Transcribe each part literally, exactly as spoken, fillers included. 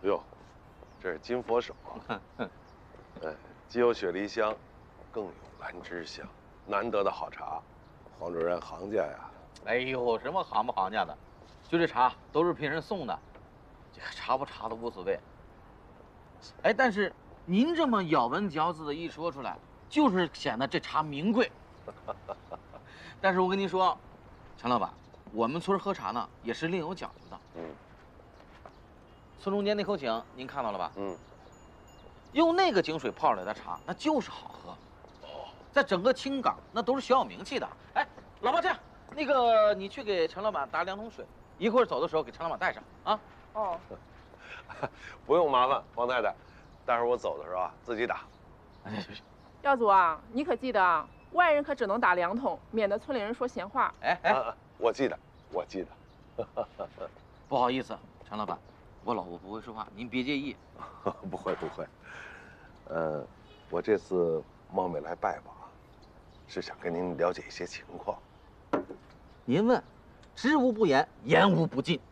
哟，这是金佛手啊！哎，既有雪梨香，更有兰芝香，难得的好茶。黄主任行家呀！ 哎呦，什么行不行家的，就这茶都是凭人送的，这个茶不茶的无所谓。哎，但是您这么咬文嚼字的一说出来，就是显得这茶名贵。但是我跟您说，陈老板，我们村喝茶呢也是另有讲究的。嗯。村中间那口井您看到了吧？嗯。用那个井水泡出来的茶，那就是好喝。哦。在整个青冈那都是小有名气的。哎，老爸，这样，那个你去给陈老板打两桶水，一会儿走的时候给陈老板带上啊。 哦。 不用麻烦，王太太，待会儿我走的时候啊自己打。 哎， 耀祖啊，你可记得啊？外人可只能打两桶，免得村里人说闲话。 哎哎、啊， 我记得，我记得。 不好意思，陈老板，我老婆不会说话，您别介意。 不会不会。呃，我这次冒昧来拜访，是想跟您了解一些情况。 您问，知无不言，言无不尽。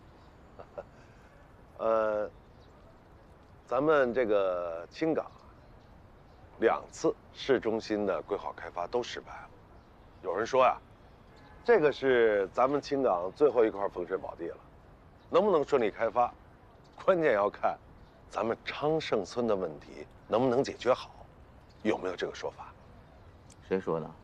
呃，咱们这个青冈两次市中心的规划开发都失败了。有人说呀，这个是咱们青冈最后一块风水宝地了，能不能顺利开发，关键要看咱们昌盛村的问题能不能解决好，有没有这个说法？ 谁说的？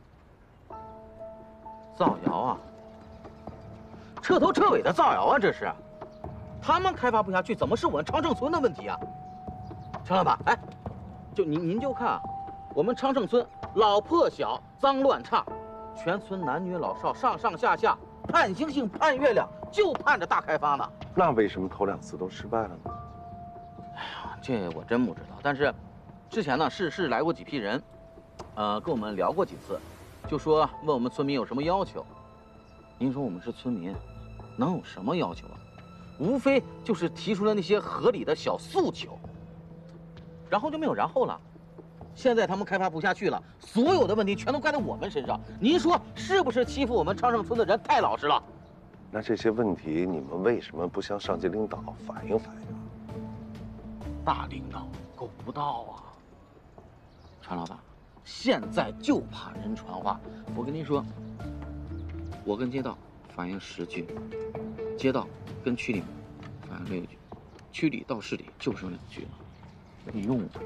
造谣啊！彻头彻尾的造谣啊！这是，他们开发不下去，怎么是我们昌盛村的问题啊？陈老板，哎，就您您就看啊，我们昌盛村老破小、脏乱差，全村男女老少上上下下盼星星盼月亮，就盼着大开发呢。 那为什么头两次都失败了呢？ 哎呀，这我真不知道。但是，之前呢是是来过几批人，呃，跟我们聊过几次，就说问我们村民有什么要求。您说我们是村民，能有什么要求啊？无非就是提出了那些合理的小诉求，然后就没有然后了。现在他们开发不下去了，所有的问题全都怪在我们身上。您说是不是欺负我们昌盛村的人太老实了？ 那这些问题你们为什么不向上级领导反映反映啊？ 大领导够不到啊，陈老板，现在就怕人传话。我跟您说，我跟街道反映十句，街道跟区里反映六句，区里到市里就剩两句了，没用啊。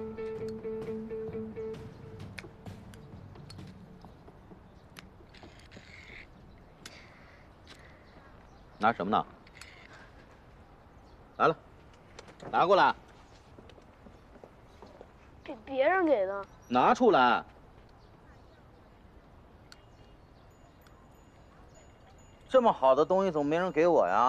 拿什么呢？来了，拿过来。 给别人给的。 拿出来。这么好的东西，怎么没人给我呀？